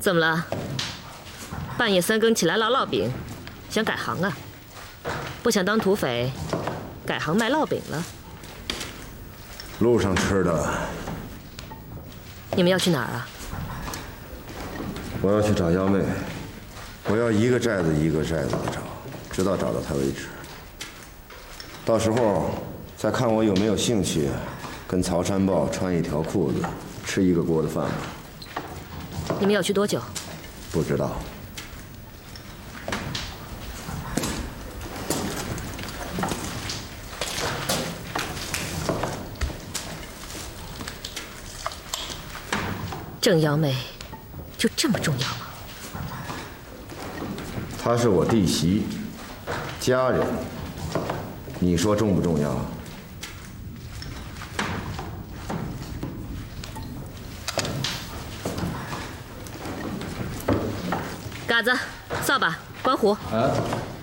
怎么了？半夜3更起来烙烙饼，想改行啊？不想当土匪，改行卖烙饼了？ 路上吃的。 你们要去哪儿啊？ 我要去找幺妹，我要一个寨子一个寨子的找，直到找到她为止。到时候再看我有没有兴趣，跟曹山豹穿一条裤子，吃一个锅的饭吧。 你们要去多久？ 不知道。 郑幺妹，就这么重要吗？ 她是我弟媳，家人，你说重不重要？ 嘎子，扫把，关火。